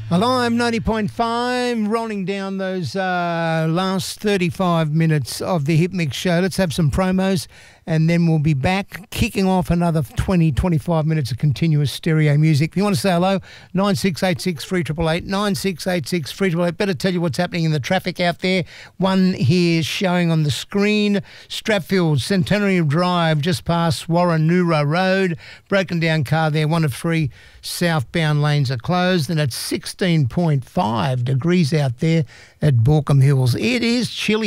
Hello, I'm 90.5, rolling down those last 35 minutes of the Hit Mix show. Let's have some promos and then we'll be back, kicking off another 20, 25 minutes of continuous stereo music. If you want to say hello, 9686 3888, 9686 3888. Better tell you what's happening in the traffic out there. One here showing on the screen, Stratfield, Centenary Drive, just past Warranura Road. Broken down car there, one of three southbound lanes are closed, and it's 16.5 degrees out there at Borkham Hills. It is chilly.